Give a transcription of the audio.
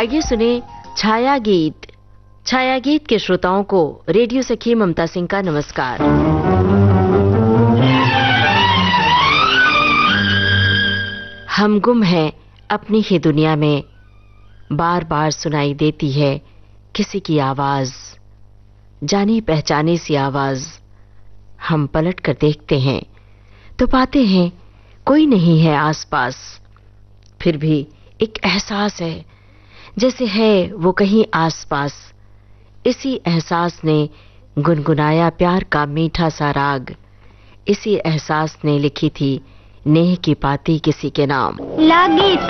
आइए सुने छाया गीत। छाया गीत के श्रोताओं को रेडियो सखी ममता सिंह का नमस्कार। हम गुम हैं अपनी ही दुनिया में, बार बार सुनाई देती है किसी की आवाज, जानी पहचानी सी आवाज। हम पलट कर देखते हैं तो पाते हैं कोई नहीं है आसपास, फिर भी एक एहसास है जैसे है वो कहीं आसपास। इसी एहसास ने गुनगुनाया प्यार का मीठा सा राग, इसी एहसास ने लिखी थी नेह की पाती किसी के नाम। लगी